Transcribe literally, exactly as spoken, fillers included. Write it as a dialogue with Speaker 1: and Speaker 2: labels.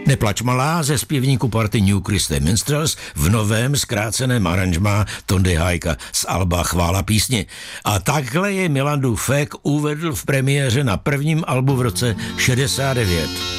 Speaker 1: Neplač malá ze zpěvníku party New Christy Minstrels v novém zkráceném aranžmá Tondy Hajka z alba Chvála písni. A takhle je Milan Dufek uvedl v premiéře na prvním albu v roce šedesát devět.